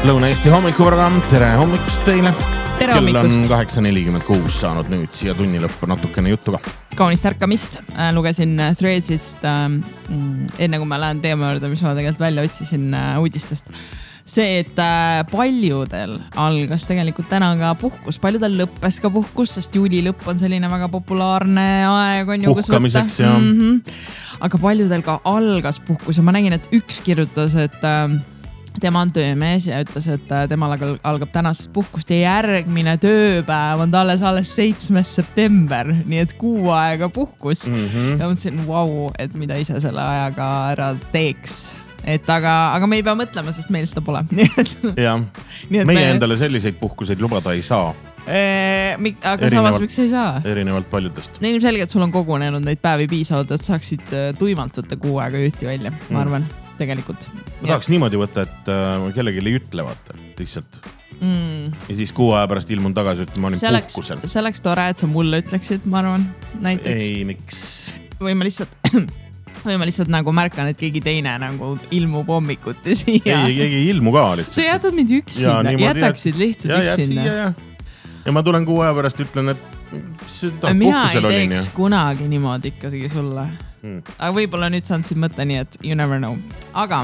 Lõuna-Eesti hommikuprogramm, tere hommikust teile. Tere hommikust. Kell on 8.46 saanud nüüd siia tunni lõppu natukene juttuga. Kaunist ärkamist. Lugesin Threadsist enne kui ma lähen teema juurde, mis ma tegelikult välja otsisin uudistest. See, et paljudel algas tegelikult täna ka puhkus. Paljudel lõppes ka puhkus, sest juuli lõpp on selline väga populaarne aeg. On ju, puhkamiseks, jah. Aga paljudel ka algas puhkus ja ma nägin, et üks kirjutas, et tema on töömees ja ütles, et temal algab tänasest puhkust ja järgmine tööpäev on alles 7. september, nii et 6 aega puhkus. Ja mõtlesin, et mida ise selle ajaga ära teeks. Aga me ei pea mõtlema, sest meil seda pole. Jah, meie endale selliseid puhkuseid lubada ei saa. Aga samas miks ei saa? Erinevalt paljudest. Ilmselgelt sul on kogunenud neid päevi piisavalt, et saaksid tuimalt võtta 6 aega juhti välja, ma arvan, tegelikult. Ma tahaks niimoodi võtta, et kellegi ei ütle, vaata, lihtsalt. Ja siis 6 aja pärast ilmun tagasi, et ma olin puhkusel. See oleks tore, et sa mulle ütleksid, ma arvan, näiteks. Ei, miks? Või ma lihtsalt nagu märkan, et keegi teine nagu ilmub hommikuti siia. Ei ilmu ka lihtsalt. Sa jätad mind üksinda, jätaksid lihtsalt üksinda. Ja ma tulen 6 aja pärast ütlen, et mina ei teeks kunagi niimoodi ikkagi sulle. Aga võib-olla nüüd sa andsid mõtte nii, et you never know. Aga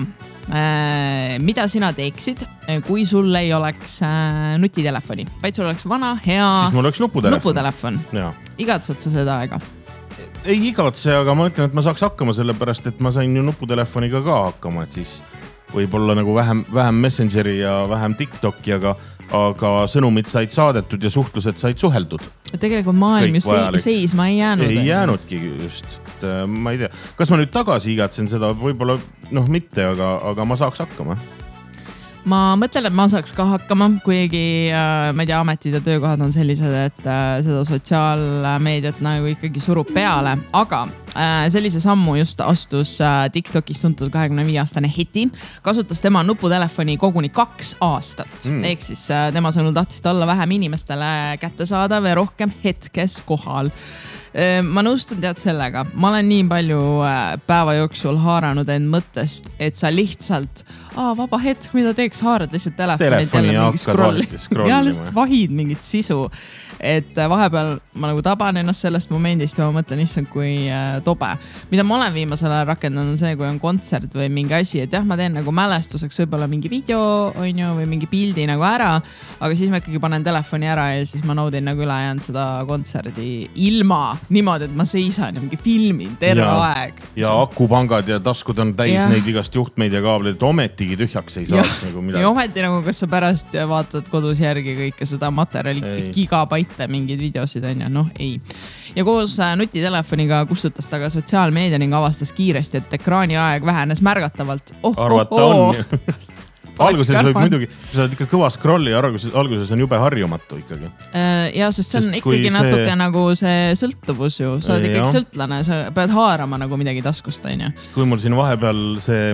mida sina teeksid, kui sul ei oleks nutitelefoni? Vaid sul oleks vana, hea siis mul oleks nuputelefon. Igatsed sa seda aega? Ei igatse, aga ma ütlen, et ma saaks hakkama sellepärast, et ma sain ju nuputelefoniga ka hakkama, et siis võib-olla nagu vähem Messengeri ja vähem TikToki, aga sõnumid said saadetud ja suhtlused said suheldud. Tegelikult maailm ju seisma ei jäänud. Ei jäänudki just. Ma ei tea, kas ma nüüd tagasi igatsen seda, võib-olla mitte, aga ma saaks hakkama. Ma mõtlen, et ma saaks ka hakkama, kuigi ma ei tea, ametid ja töökohad on sellised, et seda sotsiaalmeediat nagu ikkagi surub peale, aga sellise sammu just astus TikTokis tuntud 25-aastane Heti. Kasutas tema nuputelefoni koguni 2 aastat. Ehk siis tema sõnul tahtis ta olla vähem inimestele kättesaadav ja rohkem hetkes kohal. Ma nõustun tead sellega. Ma olen nii palju päeva jooksul haaranud end mõttest, et sa lihtsalt vaba hetk, mida teeks, haarad lihtsalt telefoni ja lihtsalt vahid mingit sisu. Et vahepeal ma nagu taban ennast sellest momendist ja ma mõtlen issand kui tobe. Mida ma olen viimasel ajal rakendanud on see, kui on kontsert või mingi asi, et jah, ma teen nagu mälestuseks võib-olla mingi video on ju, või mingi pildi nagu ära, aga siis ma ikkagi panen telefoni ära ja siis ma naudin nagu ülejäänud seda kontserdi ilma niimoodi, et ma seisan ja mingi filmin terve aeg. Ja akupangad ja taskud on täis neid igast juhtmeid ja kaableid, et ometigi tühjaks ei saaks nagu midagi. Ja ometi nagu, kas sa pärast vaatad kodus järgi kõike seda materjali, gigabaite mingeid videosid on ja ei. Ja koos nutitelefoniga kustutas ta ka sotsiaalmeedia ning avastas kiiresti, et ekraani aeg vähenes märgatavalt. Arvata on. Alguses võib muidugi, kui sa oled ikka kõva scrolli, alguses on jube harjumatu ikkagi. Ja sest see on ikkagi natuke nagu see sõltuvus ju. Sa oled ikkagi sõltlane, sa pead haarama nagu midagi taskust. Kui mul siin vahepeal see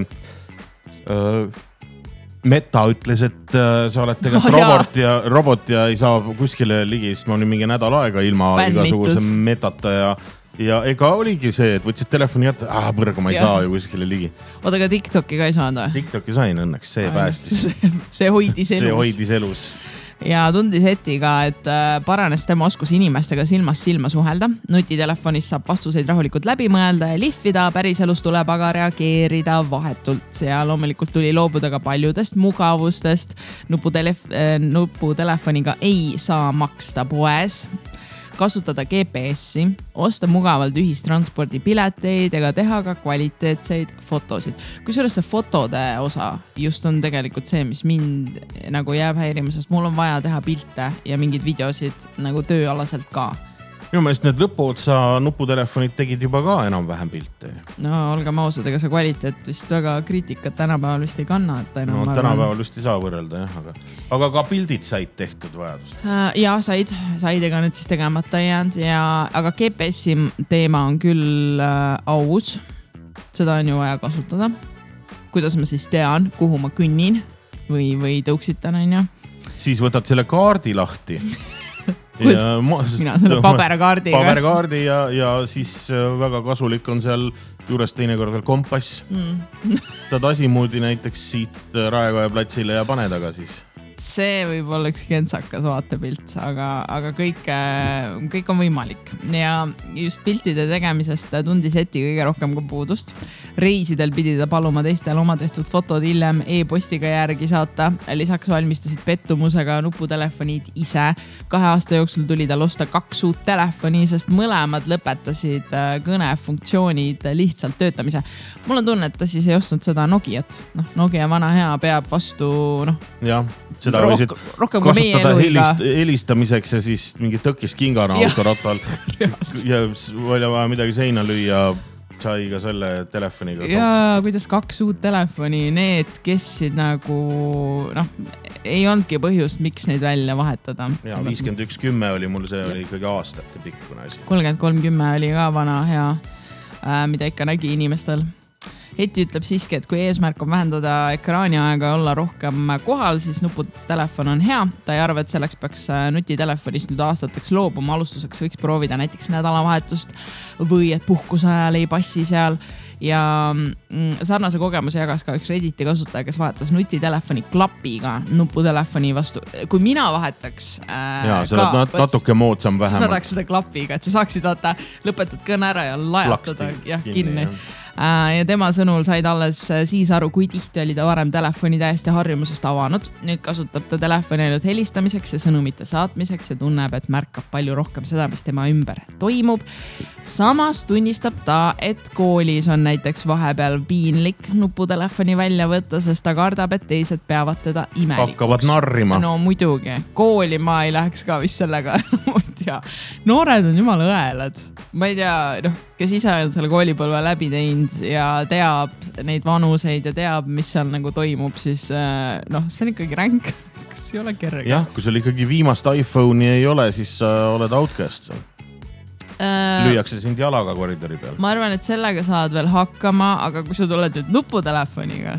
Meta ütles, et sa oled tegelikult robot ja ei saa kuskile ligi, sest ma olin mingi nädal aega ilma igasuguse metata ja ega oligi see, et võtsid telefoni jätta, põrgu ma ei saa ju kuskile ligi. Oota, aga TikToki ka ei saanud? TikToki sain õnneks, see päästis. See hoidis elus. Ja tundis Heti ka, et paranes tema oskus inimestega silmast silma suhelda. Nutitelefonis saab vastuseid rahulikult läbi mõelda ja lihvida, päriselus tuleb aga reageerida vahetult. Ja loomulikult tuli loobuda ka paljudest mugavustest. Nuputelefoniga ei saa maksta poes, kasutada GPS-i, osta mugavalt ühistranspordi pileteid ega teha ka kvaliteetseid fotosid. Kusjuures see fotode osa just on tegelikult see, mis mind nagu jääb häirima, sest mul on vaja teha pilte ja mingid videosid nagu tööalaselt ka. Minu meelest need lõpuotsa nuputelefonid tegid juba ka enam-vähem pilte. No olgem ausad, ega see kvaliteet vist väga kriitikat tänapäeval vist ei kanna. Tänapäeval vist ei saa võrrelda, aga ka pildid said tehtud vajadus. Ja said ega nüüd siis tegemata jäänud, aga GPS-i teema on küll aus. Seda on ju vaja kasutada. Kuidas ma siis tean, kuhu ma künnin või tõuksitan, on ju? Siis võtad selle kaardi lahti. mina selle paberkaardiga. Paberkaardi ja siis väga kasulik on seal juures teinekord veel kompass. Ta tasimoodi näiteks siit Raekoja platsile ja pane taga siis. See võib olla üks kentsakas vaatepilt, aga kõik on võimalik. Ja just piltide tegemisest tundis Eti kõige rohkem ka puudust. Reisidel pidi ta paluma teistel oma tehtud fotod hiljem e-postiga järgi saata. Lisaks valmistasid pettumusega nuputelefonid ise. 2 aasta jooksul tuli tal osta 2 uut telefoni, sest mõlemad lõpetasid kõnefunktsioonid lihtsalt töötamise. Mul on tunne, et ta siis ei ostnud seda Nokiat. Nokia vana hea peab vastu, jah, seda võisid kasutada helistamiseks ja siis mingi tõkkis kingana autorattal ja oli vaja midagi seina lüüa, sai ka selle telefoniga. Ja kuidas 2 uut telefoni, need kessid nagu, ei olnudki põhjust, miks neid välja vahetada. Ja 5110 oli mul, see oli ikkagi aastate pikkune asi. 3310 oli ka vana hea, mida ikka nägi inimestel. Eti ütleb siiski, et kui eesmärk on vähendada ekraani aega ja olla rohkem kohal, siis nuputelefon on hea. Ta ei arva, et selleks peaks nutitelefonist nüüd aastateks loobuma. Alustuseks võiks proovida näiteks nädalavahetust või et puhkuse ajal ei passi seal. Ja sarnase kogemuse jagas ka üks Redditi kasutaja, kes vahetas nutitelefoni klapiga nuputelefoni vastu. Kui mina vahetaks see on natuke moodsam vähemalt. Siis ma tahaks seda klapiga, et sa saaksid lõpetad kõne ära ja lajatada kinni. Ja tema sõnul said alles siis aru, kui tihti oli ta varem telefoni täiesti harjumusest avanud. Nüüd kasutab ta telefoni ainult helistamiseks ja sõnumite saatmiseks ja tunneb, et märkab palju rohkem seda, mis tema ümber toimub. Samas tunnistab ta, et koolis on näiteks vahepeal piinlik nuputelefoni välja võtta, sest ta kardab, et teised peavad teda imelikuks. Hakkavad narrima. No muidugi. Kooli ma ei läheks ka vist sellega. Noored on jumala õelad. Ma ei tea, kes ise on selle koolipõlve läbi teinud ja teab neid vanuseid ja teab, mis seal nagu toimub, siis see on ikkagi ränk. Kas ei ole kerge? Jah, kui sul ikkagi viimast iPhone'i ei ole, siis oled outcast seal. Lüüakse sind jalaga koridori peal. Ma arvan, et sellega saad veel hakkama, aga kui sa tuled nüüd nuputelefoniga,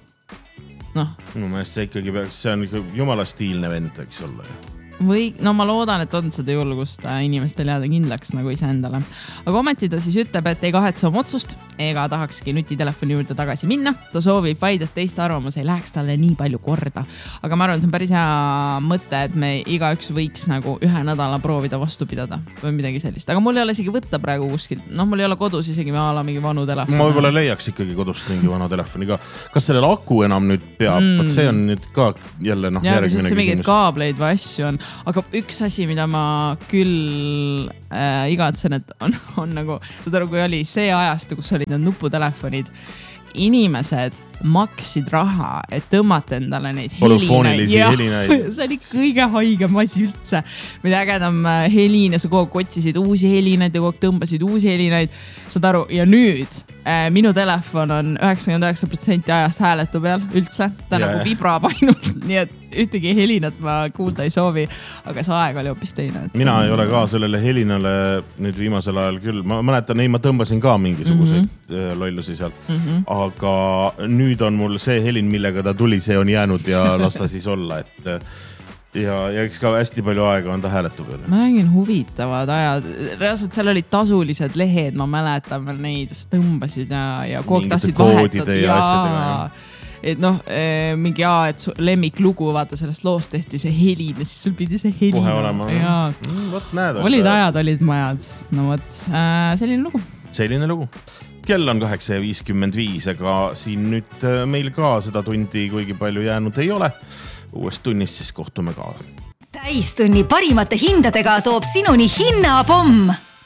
Minu meelest see on ikka jumala stiilne vend, võiks olla. Või, ma loodan, et on seda julgust inimestel jääda kindlaks nagu ise endale. Aga ometi ta siis ütleb, et ei kahetse oma otsust ega tahakski nutitelefoni juurde tagasi minna. Ta soovib vaid, et teiste arvamus ei läheks talle nii palju korda. Aga ma arvan, see on päris hea mõte, et me igaüks võiks nagu 1 nädala proovida vastu pidada või midagi sellist. Aga mul ei ole isegi võtta praegu kuskilt. Mul ei ole kodus isegi mingi vanu telefon. Ma võib-olla leiaks ikkagi kodust mingi vana telefoni ka. Kas sellel aku enam nüüd peab? See on nüüd ka jälle järgmine küsimus. Kaableid või asju on. Aga üks asi, mida ma küll igatsen, et on nagu, saad aru, kui oli see ajastu, kus olid need nuputelefonid, inimesed maksid raha, et tõmmata endale neid holufoonilisi helinaid. See oli kõige haigem asi üldse. Mida ägedam helin ja sa kogu aeg otsisid uusi helinaid ja kogu aeg tõmbasid uusi helinaid. Saad aru, ja nüüd minu telefon on 99% ajast hääletu peal üldse. Ta nagu vibrab ainult, nii et ühtegi helinat ma kuulda ei soovi, aga see aeg oli hoopis teine. Mina ei ole ka sellele helinale nüüd viimasel ajal küll. Ma mäletan, ma tõmbasin ka mingisuguseid lollusi sealt, aga nüüd on mul see helin, millega ta tuli, see on jäänud ja las ta siis olla, et ja eks ka hästi palju aega on ta hääletu peale. Ma nägin huvitavad ajad. Reaalselt seal olid tasulised lehed, ma mäletan veel neid, sa tõmbasid ja kogu tahtsid vahetada. Et mingi et lemmiklugu, vaata sellest loost tehti see helin ja siis sul pidi see helin. Kohe olema. Olid ajad, olid majad. No võt, selline lugu. Selline lugu. Kell on 8:55, aga siin nüüd meil ka seda tundi kuigi palju jäänud ei ole. Uuest tunnist siis kohtume ka. Täistunni parimate hindadega toob sinuni Hinnapomm.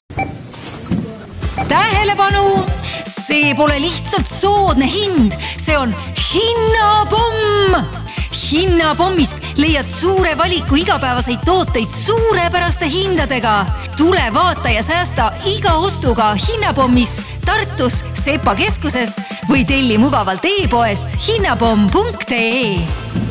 Tähelepanu! See pole lihtsalt soodne hind, see on Hinnapomm! Hinnapommist leiad suure valiku igapäevaseid tooteid suurepäraste hindadega. Tule vaata ja säästa iga ostuga Hinnapommis, Tartus, Sepa keskuses või telli mugavalt e-poest hinnapomm.ee.